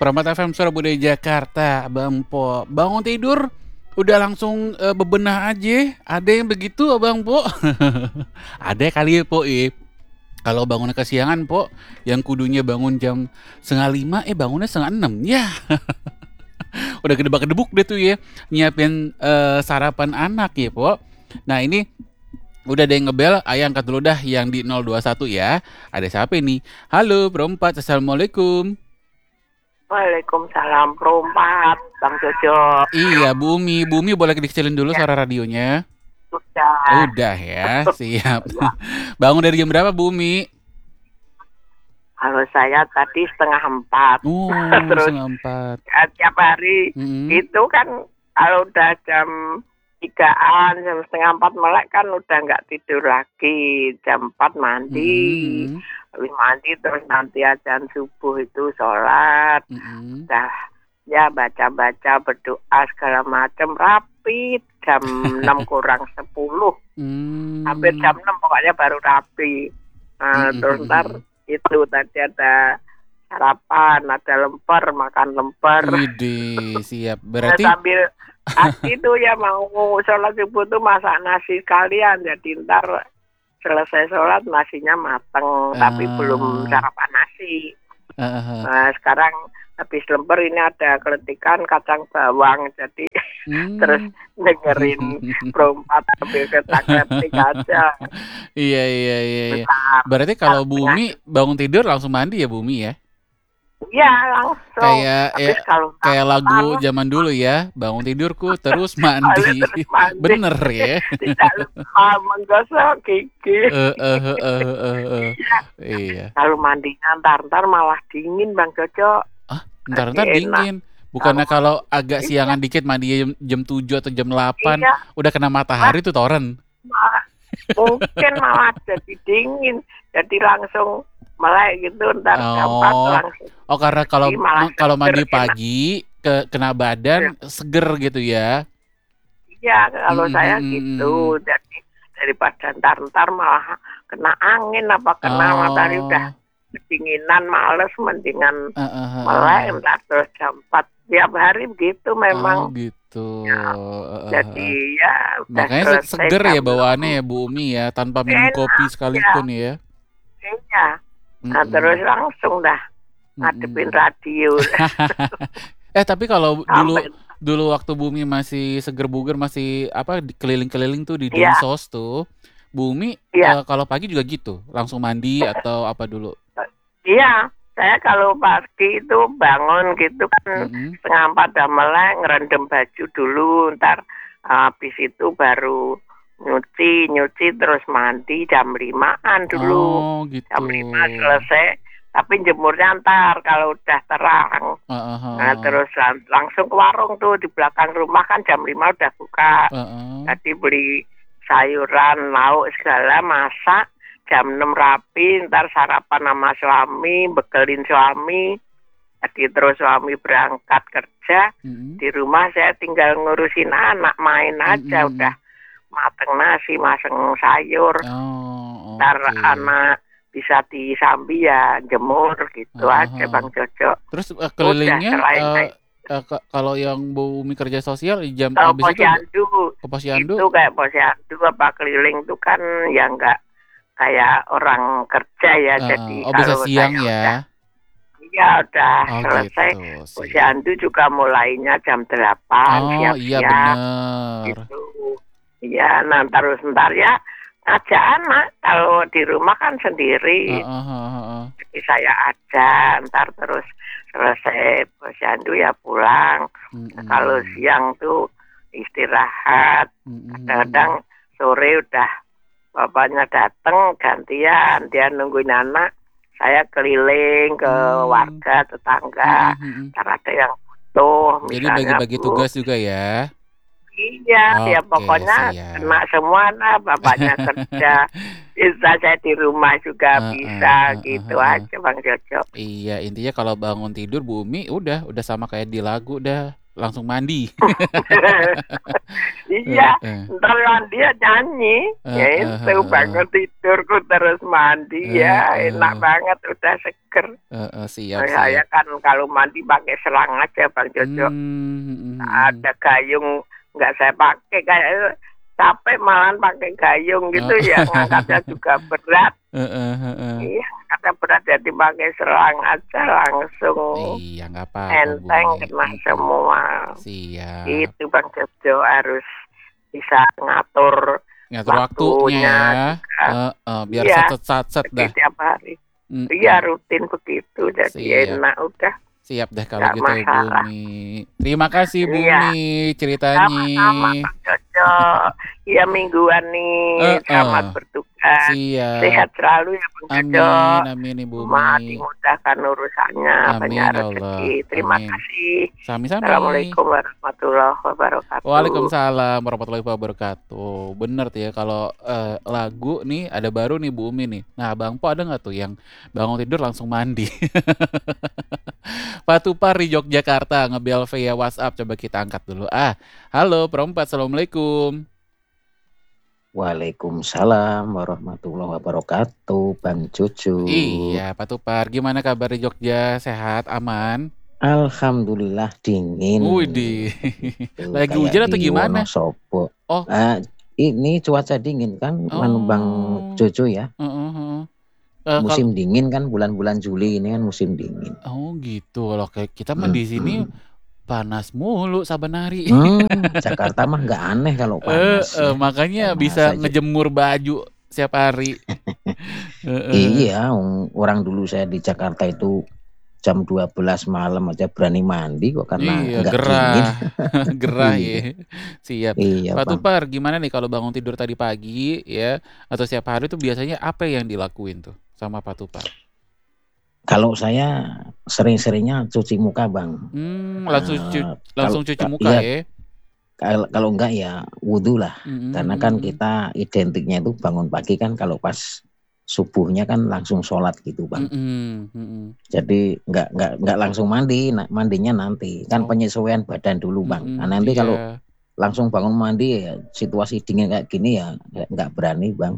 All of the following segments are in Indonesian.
Permata FM Surabaya Jakarta, Abang Po. Bangun tidur udah langsung bebenah aja. Ada yang begitu Abang Po? Ada kali ya Po. Kalau bangunnya kesiangan Po, yang kudunya bangun jam 4:30, bangunnya 5:30. Ya, udah kedebak-kedebuk deh tuh ya, nyiapin sarapan anak ya Po. Nah ini udah ada yang ngebel, ayo angkat dulu dah yang di 021 ya. Ada siapa ini? Halo Perempat, Assalamualaikum. Waalaikumsalam perempat, Bang Jojo. Iya, Bumi boleh dikecilin dulu Ya, suara radionya. sudah. Udah ya, siap. Ya, Bangun dari jam berapa, Bumi? kalau saya tadi 3:30. Oh, Terus 4:30. tiap hari Mm-mm. itu kan kalau udah jam 3-an, jam 3:30 melek kan udah nggak tidur lagi. Jam 4 mandi. Mm-mm. Habis mandi terus nanti azan subuh itu sholat. Mm-mm. Dah ya baca-baca berdoa segala macam rapi jam 6 kurang 10. Hampir Mm. jam 6 pokoknya baru rapi. Nah, terus ntar Mm-mm. itu tadi ada sarapan, ada lemper, makan lemper. Widih, siap. Nah, Berarti sambil itu ya mau sholat subuh tuh masak nasi sekalian. Jadi ntar selesai sholat nasinya mateng, tapi belum ah, sarapan nasi. ah, ah. Nah, sekarang habis lemper ini ada keletikan kacang bawang. Jadi terus Hmm. dengerin perempat sambil ketak-ketik aja. Iya, iya, iya, iya. Bentar, Berarti bentar, kalau tengah. Bumi bangun tidur langsung mandi ya, Bumi ya? Iya, langsung. Kayak ya, Habis kalau kayak lagu ntar zaman dulu ya, bangun tidurku terus balik mandi. terus mandi. Bener ya? Tidak lupa menggosok gigi. Eh, eh, eh, eh. Iya. Kalau mandinya ntar malah dingin Bang Jojo. Ah, Jadi ntar enak. dingin. Kalau Bukannya kalau agak iya, siangan dikit mandi jam 7 atau jam 8, iya, udah kena Wah, matahari tuh toren. malah, mungkin malah jadi dingin. Jadi langsung melek gitu ntar jam 4 Oh, langsung. oh karena Jadi malah kalau seger mandi enak. pagi kena badan seger gitu ya. Iya, Mm, kalau mm, saya mm, mm. gitu. Jadi daripada ntar malah kena angin apa kena matahari udah Oh, kedinginan males mendingan eh, eh, eh, melek eh. ntar terus jam 4 tiap hari begitu Oh memang. gitu. Ya, Eh, eh, jadi eh. ya udah Makanya selesai seger ya jam bawaannya 6 ya Bu Umi ya, tanpa minum kopi enak ya sekalipun ya. iya. Nah terus Mm-mm. langsung dah ngadepin Mm-mm. radio Tapi kalau dulu sampai dulu waktu Bumi masih seger buger, masih apa keliling-keliling tuh di ya Dinsos tuh, Bumi iya kalau pagi juga gitu, langsung mandi atau apa dulu? iya saya kalau pagi itu bangun gitu kan Mm-mm. 3:30 udah melek ngerendam baju dulu ntar habis itu baru nyuci terus mandi jam 5-an dulu Oh gitu. jam 5 selesai tapi jemurnya ntar kalau udah terang. Nah Heeh. terus langsung ke warung tuh di belakang rumah kan jam 5 udah buka. Heeh. Tadi beli sayuran, lauk segala masak jam 6 rapi, ntar sarapan sama suami, bekelin suami. Jadi terus suami berangkat kerja, Mm-mm. di rumah saya tinggal ngurusin anak, main aja Mm-mm. udah mateng nasi, maseng sayur. Oh Ntar oke. anak bisa disambi ya jemur gitu aja Heeh. Bang Jojo. Terus Udah kelilingnya selain kalau yang Bumi kerja sosial jam kalau abis itu posyandu ke posyandu. itu kayak posyandu apa keliling itu kan ya nggak kayak orang kerja ya. Jadi Oh bisa kalau siang saya ya. udah Oh selesai gitu, siap. posyandu juga mulainya jam 8 Oh iya siap-siap bener. gitu. Iya, nah terus ntar ya ngajak anak kalau di rumah kan sendiri. Heeh, heeh, heeh. Jadi saya aja ntar terus selesai posyandu ya pulang. Kalau Mm-mm. siang tuh istirahat. Mm-mm. Kadang-kadang sore udah bapaknya datang gantian dia nungguin anak. Saya keliling ke Hmm. warga tetangga. Mm-mm, mm-mm. Ntar ada yang butuh Jadi misalnya bagi-bagi Bu. tugas juga ya. Iya, ya Oke, pokoknya kena siap. semua lah bapaknya kerja. Bisa saya di rumah juga Heeh, bisa heeh, gitu heeh. aja Bang Jojo. Iya, intinya kalau bangun tidur Bumi udah sama kayak di lagu dah. langsung mandi. Iya, Heeh. ntar mandi ya nyanyi. Ya Heeh itu heeh. bangun tidurku terus mandi ya, enak Heeh. banget udah seger. Heeh, siap Saya siap. kan kalau mandi pakai selang aja Bang Jojo. Mhm mhm. Ada gayung nggak saya pakai kayak capek malahan pakai gayung gitu ya, ngangkatnya juga berat. Heeh heeh. Iya, ngangkatnya berat jadi pakai selang aja langsung Iya, nggak apa-apa, enteng Bumi. kena semua. Siap. Itu Bang Jojo harus bisa ngatur Ngatur waktunya waktunya ya. juga. Heeh, biar Iya, satset jadi dah. tiap hari. Iya, Mhm. rutin begitu jadi Siap. enak udah, Siap deh kalau nggak gitu, masalah. Bumi. Terima kasih, Iya. Bumi, ceritanya. Sama-sama Bang Jojo. Iya mingguan nih. Selamat Heeh. bertugas. Siap. Sehat selalu ya Bang Jojo. Amin, amin nih, Bumi. Dimudahkan urusannya, banyak Amin ya Allah. rezeki. Terima Amin. kasih. Sami-sami. Assalamualaikum warahmatullahi wabarakatuh. Waalaikumsalam warahmatullahi wabarakatuh. Bener tuh ya kalau lagu nih ada baru nih Bu Umi nih. Nah, Bang Po ada nggak tuh yang bangun tidur langsung mandi? Pak Tupar di Yogyakarta ngebel via WhatsApp, coba kita angkat dulu. Halo perempat, assalamualaikum. Waalaikumsalam warahmatullahi wabarakatuh, Bang Cucu. Iya, Pak Tupar, gimana kabar di Jogja? Sehat, aman? Alhamdulillah dingin. Widih, Itu lagi kayak hujan atau di gimana? Wonosobo. Oh, Ini cuaca dingin kan, Bang oh, Cucu ya. heeh, heeh. Kalau Musim dingin kan bulan-bulan Juli ini kan musim dingin. oh gitu, kalau kayak kita mah di sini panas mulu saban hari. Jakarta mah nggak aneh kalau panas ya. Makanya Sama bisa saja. ngejemur baju setiap hari. Iya, orang dulu saya di Jakarta itu jam 12 malam aja berani mandi kok karena Iya, nggak dingin. gerah Iya. ya. Siap. Iya, Pak Bang. Tupar, gimana nih kalau bangun tidur tadi pagi ya, atau setiap hari tuh biasanya apa yang dilakuin tuh sama Pak Tupar? Kalau saya sering-seringnya cuci muka, Bang. Langsung cuci muka iya, ya. kalau enggak ya wudhu lah. Karena kan Mhm. kita identiknya itu bangun pagi kan kalau pas subuhnya kan langsung sholat gitu, Bang. Mhm. Jadi enggak langsung mandi, mandinya nanti. Kan Oh. penyesuaian badan dulu, Bang. Nah, nanti kalau Iya. langsung bangun mandi ya situasi dingin kayak gini ya enggak berani, Bang.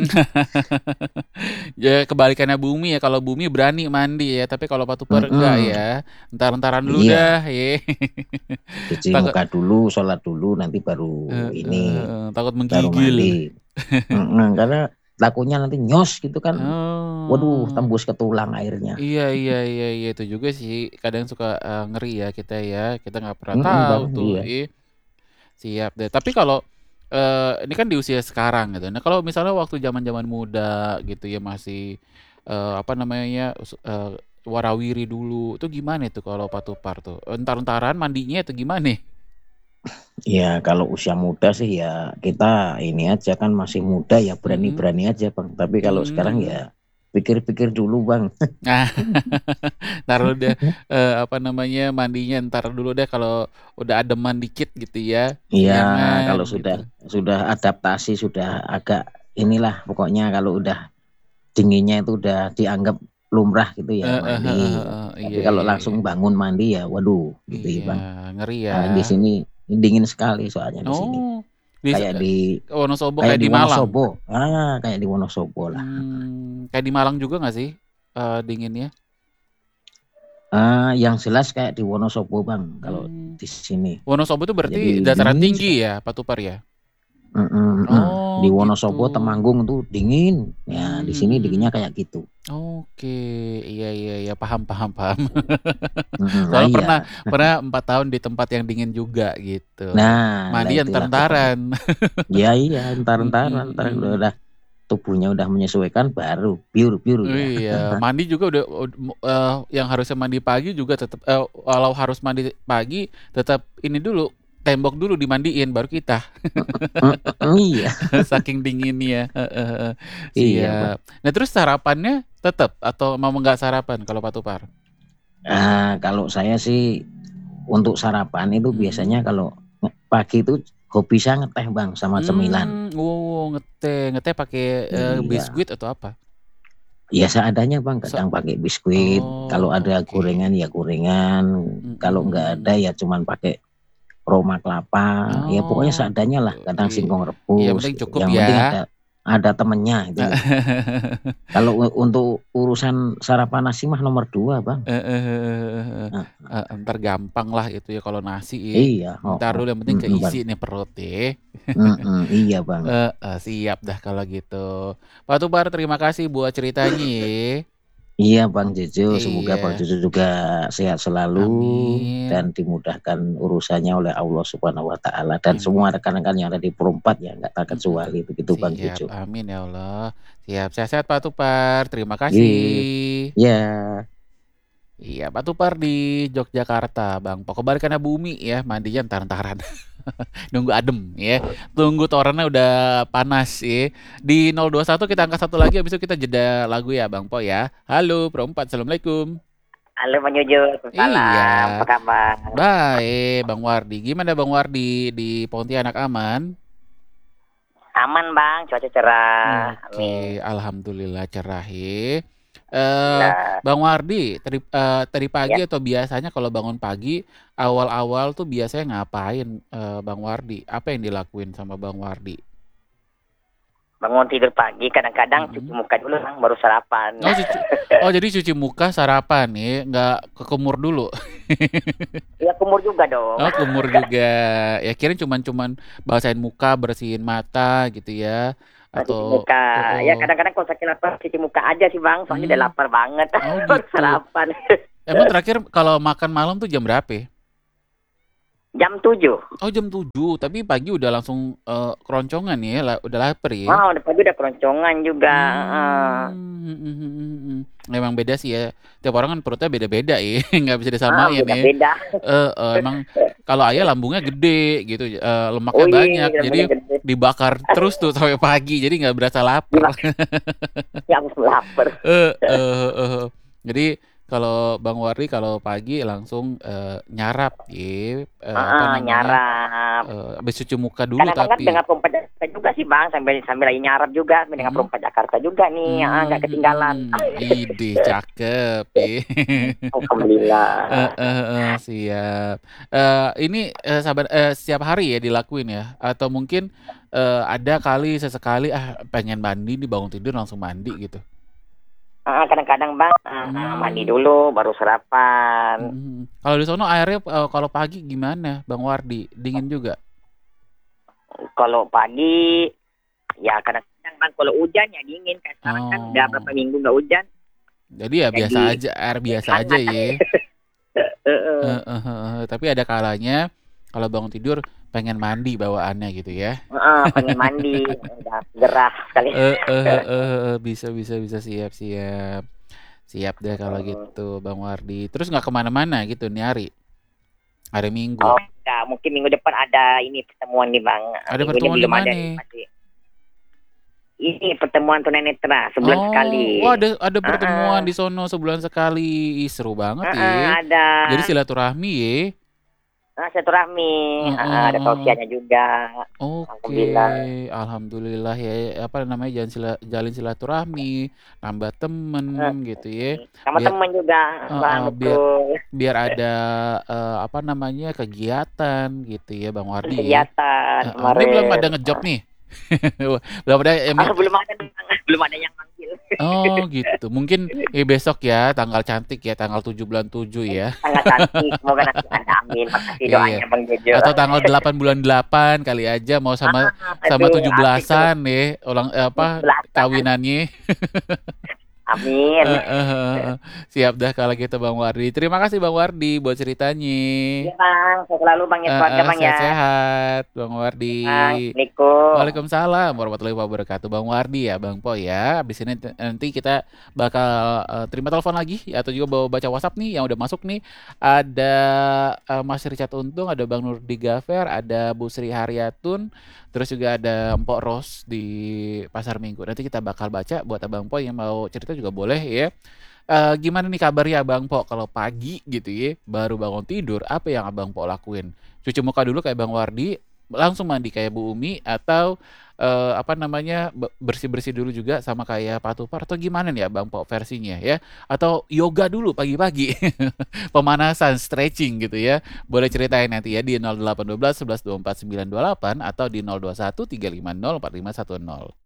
Ya kebalikannya Bumi ya, kalau Bumi berani mandi ya, tapi kalau Pak Tupar enggak ya. Entar-entaran dulu Iya. dah ya. Cuci Takut muka dulu, sholat dulu, nanti baru ini takut baru menggigil. mandi. Karena takutnya nanti nyos gitu kan. Waduh, Oh. tembus ke tulang airnya. Iya itu juga sih. Kadang suka ngeri ya kita ya. Kita nggak pernah Bang, tahu tuh. iya. Siap deh. Tapi kalau ini kan di usia sekarang gitu. Nah, kalau misalnya waktu zaman-zaman muda gitu ya masih apa namanya warawiri dulu, itu gimana tuh kalau Pak Tupar tuh? Entar-entaran mandinya itu gimana? Ya kalau usia muda sih ya kita ini aja kan masih muda ya berani-berani aja, Bang. Tapi kalau sekarang ya pikir-pikir dulu, Bang. Ntar deh apa namanya mandinya ntar dulu deh kalau udah ademan dikit gitu ya. Iya, Siangan kalau gitu. sudah adaptasi sudah agak inilah pokoknya kalau udah dinginnya itu udah dianggap lumrah gitu ya mandi. Tapi kalau langsung bangun mandi ya waduh gitu ya, Bang. Ngeri ya. Di sini dingin sekali soalnya di sini. Kayak di Wonosobo, kayak di Malang. Wonosobo. Kayak di Wonosobo lah. Kayak di Malang juga nggak sih dinginnya? Yang jelas kayak di Wonosobo, Bang, kalau di sini. Wonosobo itu berarti Jadi dataran dingin tinggi ya, Pak Tupar ya? Oh, di Wonosobo gitu. Temanggung tuh dingin. Ya, di sini dinginnya kayak gitu. Oke, iya paham. Nah, Soalnya pernah 4 tahun di tempat yang dingin juga gitu. Nah, mandi entar-entaran. Iya, entar-entaran, udah tubuhnya udah menyesuaikan baru biur ya. Iya, mandi juga udah yang harusnya mandi pagi juga tetap walau harus mandi pagi tetap ini dulu tembok dulu dimandiin baru kita. Iya. Saking dinginnya. Iya. Nah terus sarapannya tetap atau mau nggak sarapan kalau Pak Tupar? Kalau saya sih untuk sarapan itu biasanya kalau pagi itu hobi saya ngeteh, Bang, sama cemilan. Ngeteh pakai biskuit atau apa? Ya seadanya, Bang, kadang pakai biskuit. Kalau ada gorengan ya gorengan. Kalau nggak ada ya cuman pakai roma kelapa, ya pokoknya Oh, seadanya lah. Kadang iya. singkong Yang rebus penting gitu. cukup Yang penting ya. ada temennya itu. Kalau untuk urusan sarapan nasi mah nomor 2 bang. Nah, Ntar gampang lah itu ya kalau nasi ya. iya. Bentar dulu yang penting Bang. keisi nih perut ya. Iya bang. Siap dah kalau gitu. Pak Tubar, terima kasih buat ceritanya ya. Iya Bang Jojo, semoga Bang Iya, Jojo juga sehat selalu dan amin. dimudahkan urusannya oleh Allah Subhanahu wa taala dan semua Amin. rekan-rekan yang ada di Perumpat ya enggak terkecuali begitu Bang Siap, Jojo. amin ya Allah. Siap, sehat-sehat Pak Tupar. Terima Iya. kasih. Ya. Iya, Pak Tupar di Yogyakarta, Bang. Pokoknya karena bumi ya, mandinya ntar-ntaran. Nunggu adem ya. Tunggu torennya udah panas ya. Di 021 kita angkat satu lagi, habis itu kita jeda lagu ya, Bang Po ya. Halo, Perempat. Assalamualaikum. Halo Bang Jojo, salam. Iya. Apa kabar? Baik, Bang Wardi. Gimana Bang Wardi di Pontianak aman? Aman Bang, cuaca cerah. Oke, Amin. alhamdulillah cerah ya. Nah, Bang Wardi, tadi pagi ya, atau biasanya kalau bangun pagi awal-awal tuh biasanya ngapain Bang Wardi? Apa yang dilakuin sama Bang Wardi? bangun tidur pagi kadang-kadang cuci muka dulu Bang, baru sarapan. Jadi cuci muka sarapan ya, nggak ke kumur dulu. Ya kumur juga dong. Oh, kumur juga. Ya kirain cuman basahin muka, bersihin mata gitu ya. Cuci Atau muka. Ya kadang-kadang kalau sakit lapar cuci muka aja sih Bang, soalnya udah lapar banget. Oh Baru gitu. sarapan. Emang terakhir kalau makan malam tuh jam berapa ya? Jam 7. Oh jam 7, tapi pagi udah langsung keroncongan ya, udah lapar ya. Wah, udah pagi udah keroncongan juga. Memang beda sih ya. Tiap orang kan perutnya beda-beda ya, nggak bisa disamain ya. Beda-beda. Emang kalau ayah lambungnya gede gitu, lemaknya banyak, jadi gede. dibakar terus tuh sampai pagi, jadi nggak berasa lapar. Ya aku lapar. Jadi kalau Bang Wardi kalau pagi langsung nyarap ya, Nyarap. habis cuci muka dulu Kadang-kadang tapi. dengan Perumpat Jakarta juga sih Bang, sambil lagi nyarap juga dengan Perumpat Jakarta juga nih, nggak ketinggalan. Ide cakep ya. Alhamdulillah. Siap. Ini setiap hari ya dilakuin ya, atau mungkin ada kali sesekali pengen mandi nih bangun tidur langsung mandi gitu. Kadang-kadang Bang mandi dulu baru sarapan. Kalau di sono airnya kalau pagi gimana Bang Wardi? Dingin juga? Kalau pagi ya kadang-kadang Bang kalau hujan ya dingin kan. Sekarang kan udah berapa minggu nggak hujan. Jadi ya biasa aja, air biasa aja ya. Tapi ada kalanya kalau bangun tidur pengen mandi bawaannya gitu ya. Pengen mandi, udah gerah sekali. Bisa siap deh kalau gitu Bang Wardi. Terus nggak kemana-mana gitu nih hari Minggu? Oh enggak, mungkin minggu depan ada ini pertemuan nih Bang. Ada pertemuan di mana nih? Ini pertemuan tunanetra sebulan sekali. Oh ada pertemuan di sono sebulan sekali. Seru banget ya. Ada. Jadi silaturahmi ya. Silaturahmi, ada tausiahnya juga. Oke, alhamdulillah ya. Apa namanya, jalin silaturahmi, nambah temen gitu ya. Sama temen juga, Bang, betul. Biar ada apa namanya kegiatan gitu ya, Bang Wardi. Kegiatan kemarin. Ini belum ada ngejob nih. belum ada yang manggil. Oh gitu. Mungkin besok ya tanggal cantik ya, tanggal 7 bulan 7 ya. Tanggal cantik, semoga nanti ada, amin. Makasih doanya Bang Jojo. Atau tanggal 8 bulan 8 kali aja mau sama 17-an ya, kawinannya. Amin. Siap dah kalau gitu Bang Wardi. Terima kasih Bang Wardi buat ceritanya. Iya Bang, saya selalu Bang ya, keluarga Bang ya. Sehat Bang Wardi. Assalamualaikum. Waalaikumsalam warahmatullahi wabarakatuh. Bang Wardi ya Bang Po ya. Abis ini nanti kita bakal terima telepon lagi atau juga baca WhatsApp nih yang udah masuk nih. Ada Mas Richard Untung, ada Bang Nurdi Gafer, ada Bu Sri Haryatun, terus juga ada Mpok Ros di Pasar Minggu. Nanti kita bakal baca buat Abang Po yang mau cerita juga boleh ya. Gimana nih kabarnya Abang Po kalau pagi gitu ya, baru bangun tidur, apa yang Abang Po lakuin? Cuci muka dulu kayak Bang Wardi, langsung mandi kayak Bu Umi atau apa namanya bersih-bersih dulu juga sama kayak Pak Tupar atau gimana nih Abang Po versinya ya? Atau yoga dulu pagi-pagi, pemanasan, stretching gitu ya? Boleh ceritain nanti ya di 0812 11 24 928 atau di 021 350 4510.